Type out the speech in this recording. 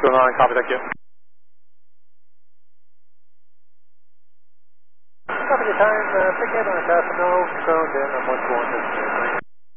School 9, copy, thank you. Copy your time, pick up on a Casanova, ground in, I'm 1 4 1.